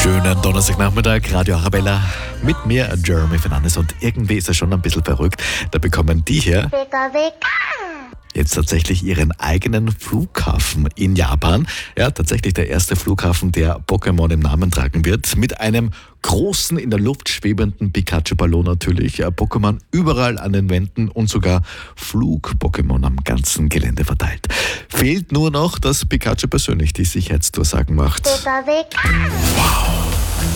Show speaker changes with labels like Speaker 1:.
Speaker 1: Schönen Donnerstagnachmittag, Radio Arabella mit mir, Jeremy Fernandes. Und irgendwie ist es schon ein bisschen verrückt. Da bekommen die hier jetzt tatsächlich ihren eigenen Flughafen in Japan. Ja, tatsächlich der erste Flughafen, der Pokémon im Namen tragen wird. Mit einem großen, in der Luft schwebenden Pikachu-Ballon natürlich. Pokémon überall an den Wänden und sogar Flug-Pokémon am ganzen Gelände verteilt. Fehlt nur noch, dass Pikachu persönlich die Sicherheitsdurchsagen macht. Wow.